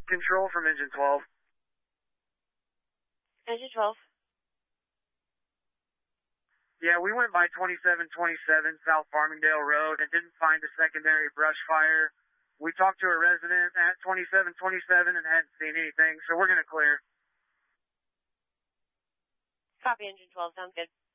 Control from Engine 12. Engine 12. Yeah, we went by 2727 South Farmingdale Road and didn't find a secondary brush fire. We talked to a resident at 2727 and hadn't seen anything, so we're going to clear. Copy, Engine 12. Sounds good.